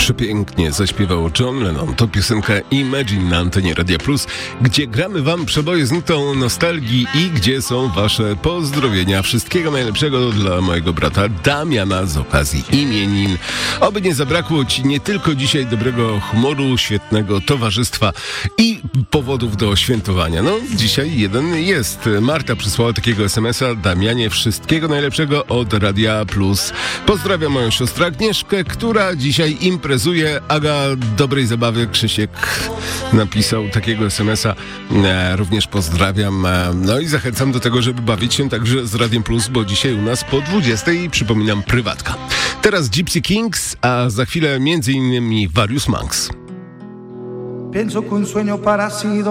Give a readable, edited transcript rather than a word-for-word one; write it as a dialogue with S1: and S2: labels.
S1: przepięknie zaśpiewał John Lennon. To piosenka Imagine na antenie Radia Plus, gdzie gramy wam przeboje z nutą nostalgii i gdzie są wasze pozdrowienia. Wszystkiego najlepszego dla mojego brata Damiana z okazji imienin. Oby nie zabrakło ci nie tylko dzisiaj dobrego humoru, świetnego towarzystwa i powodów do świętowania. No, dzisiaj jeden jest. Marta przysłała takiego SMS-a: Damianie, wszystkiego najlepszego od Radia Plus. Pozdrawiam moją siostrę Agnieszkę, która dzisiaj imprezuje. Aga, dobrej zabawy. Krzysiek napisał takiego SMS-a. Również pozdrawiam. No i zachęcam do tego, żeby bawić się także z Radiem Plus, bo dzisiaj u nas po 20, przypominam, prywatka. Teraz Gypsy Kings, a za chwilę m.in. Various Monks.
S2: Pienso que un sueño parecido